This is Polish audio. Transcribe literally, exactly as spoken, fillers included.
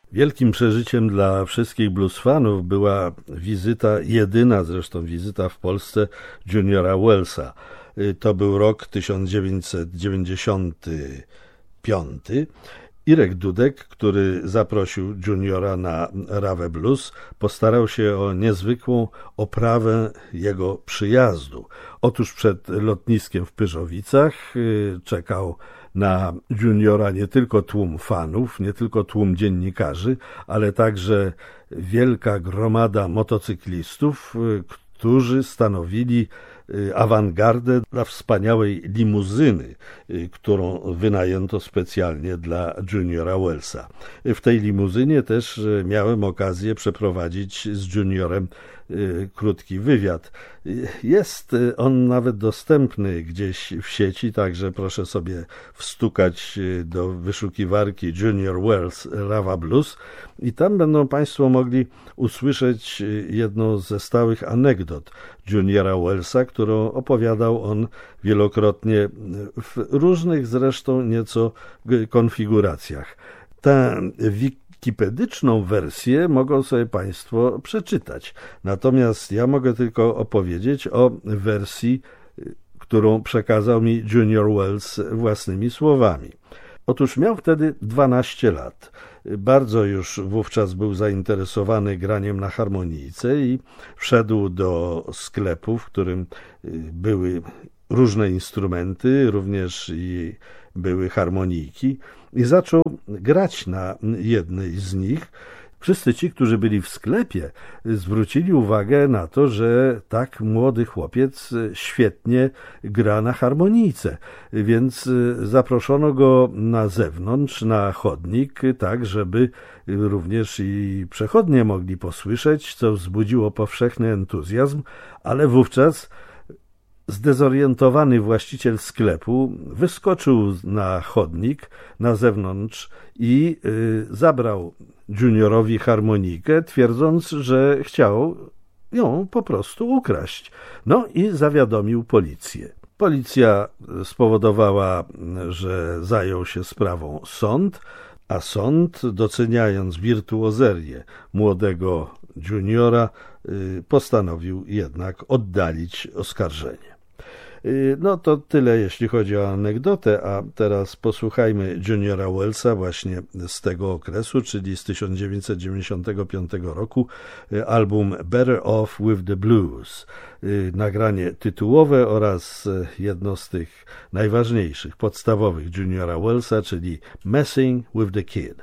Wielkim przeżyciem dla wszystkich blues fanów była wizyta, jedyna zresztą wizyta w Polsce Juniora Wellsa. To był rok tysiąc dziewięćset dziewięćdziesiąty piąty. Irek Dudek, który zaprosił Juniora na Rawę Blues, postarał się o niezwykłą oprawę jego przyjazdu. Otóż przed lotniskiem w Pyrzowicach czekał na Juniora nie tylko tłum fanów, nie tylko tłum dziennikarzy, ale także wielka gromada motocyklistów, którzy stanowili awangardę dla wspaniałej limuzyny, którą wynajęto specjalnie dla Juniora Wellsa. W tej limuzynie też miałem okazję przeprowadzić z Juniorem krótki wywiad. Jest on nawet dostępny gdzieś w sieci, także proszę sobie wstukać do wyszukiwarki Junior Wells Rawa Blues i tam będą Państwo mogli usłyszeć jedną ze stałych anegdot Juniora Wellsa, którą opowiadał on wielokrotnie w różnych zresztą nieco konfiguracjach. Ta wikipedyczną wersję mogą sobie Państwo przeczytać. Natomiast ja mogę tylko opowiedzieć o wersji, którą przekazał mi Junior Wells własnymi słowami. Otóż miał wtedy dwanaście lat. Bardzo już wówczas był zainteresowany graniem na harmonijce i wszedł do sklepu, w którym były różne instrumenty, również i były harmonijki i zaczął grać na jednej z nich. Wszyscy ci, którzy byli w sklepie, zwrócili uwagę na to, że tak młody chłopiec świetnie gra na harmonijce, więc zaproszono go na zewnątrz, na chodnik, tak żeby również i przechodnie mogli posłyszeć, co wzbudziło powszechny entuzjazm, ale wówczas zdezorientowany właściciel sklepu wyskoczył na chodnik na zewnątrz i y, zabrał Juniorowi harmonikę, twierdząc, że chciał ją po prostu ukraść. No i zawiadomił policję. Policja spowodowała, że zajął się sprawą sąd, a sąd, doceniając wirtuozerię młodego Juniora, postanowił jednak oddalić oskarżenie. No to tyle, jeśli chodzi o anegdotę, a teraz posłuchajmy Juniora Wellsa właśnie z tego okresu, czyli z tysiąc dziewięćset dziewięćdziesiątego piątego roku, album Better Off with the Blues. Nagranie tytułowe oraz jedno z tych najważniejszych, podstawowych Juniora Wellsa, czyli Messing with the Kid.